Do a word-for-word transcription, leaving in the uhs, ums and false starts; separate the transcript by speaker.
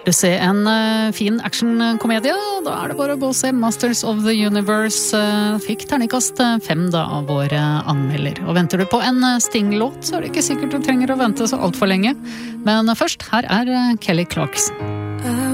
Speaker 1: Du ser en uh, fin actionkomedie, da er det bare å gå og se Masters of the Universe. Uh, fikk terningkast fem da av våre anmelder. Og venter du på en uh, Sting-låt, så er det ikke sikkert du trenger å vente så alt for lenge. Men uh, først, her er uh, Kelly Clarkson.